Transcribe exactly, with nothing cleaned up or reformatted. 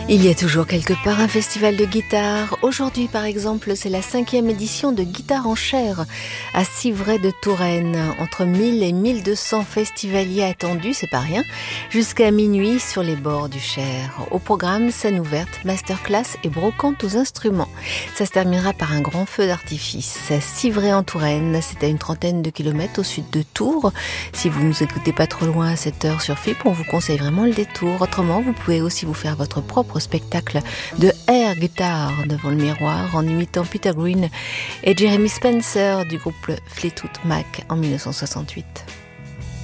Il y a toujours quelque part un festival de guitare. Aujourd'hui, par exemple, c'est la cinquième édition de Guitare en Chair à Civray de Touraine. Entre mille et mille deux cents festivaliers attendus, c'est pas rien, jusqu'à minuit sur les bords du Cher. Au programme, scène ouverte, masterclass et brocante aux instruments. Ça se terminera par un grand feu d'artifice. Civray en Touraine, c'est à une trentaine de kilomètres au sud de Tours. Si vous nous écoutez pas trop loin à cette heure sur F I P, on vous conseille vraiment le détour. Autrement, vous pouvez aussi vous faire votre propre spectacle de air guitar devant le miroir en imitant Peter Green et Jeremy Spencer du groupe Fleetwood Mac en mille neuf cent soixante-huit.